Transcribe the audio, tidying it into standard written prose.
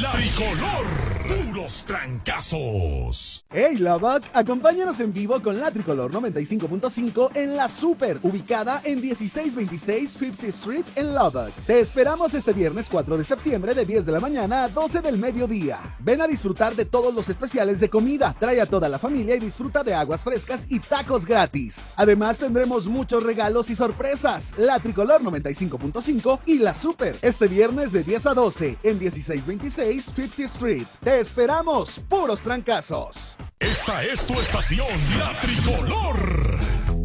La Tricolor. Puros trancazos. Hey Lubbock, acompáñanos en vivo con La Tricolor 95.5 en La Super, ubicada en 1626 50th Street en Lubbock. Te esperamos este viernes 4 de septiembre de 10 de la mañana a 12 del mediodía. Ven a disfrutar de todos los especiales de comida, trae a toda la familia y disfruta de aguas frescas y tacos gratis. Además tendremos muchos regalos y sorpresas. La Tricolor 95.5 y La Super, este viernes de 10 a 12 en 1626 50th Street. Te esperamos, puros trancazos. Esta es tu estación, La Tricolor.